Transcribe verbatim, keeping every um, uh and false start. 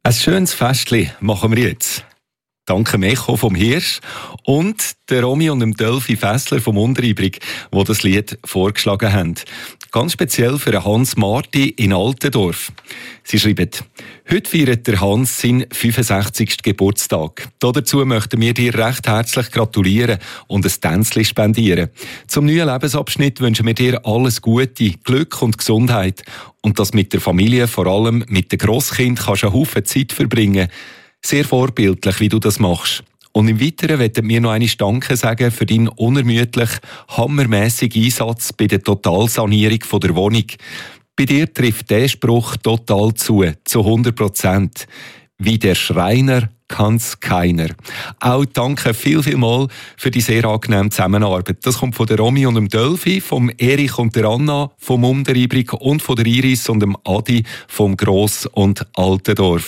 Ein schönes Festchen machen wir jetzt. Danke Mecho vom Hirsch und der Romy und dem Delphi Fessler vom Unteribrig, die das Lied vorgeschlagen haben. Ganz speziell für Hans Marti in Altendorf. Sie schreiben: Heute feiert der Hans seinen fünfundsechzigsten Geburtstag. Dazu möchten wir dir recht herzlich gratulieren und ein Tänzchen spendieren. Zum neuen Lebensabschnitt wünschen wir dir alles Gute, Glück und Gesundheit. Und dass mit der Familie, vor allem mit den Grosskind, kannst du einen Haufen Zeit verbringen. Sehr vorbildlich, wie du das machst. Und im Weiteren möchten wir noch einmal Danke sagen für deinen unermüdlich hammermässigen Einsatz bei der Totalsanierung von der Wohnung. Bei dir trifft der Spruch total zu, zu hundert Prozent. Wie der Schreiner kann's keiner. Auch danke viel, viel mal für die sehr angenehme Zusammenarbeit. Das kommt von der Romy und dem Delphi, vom Erich und der Anna, vom Unteribrig und von der Iris und dem Adi vom Gross- und Altendorf.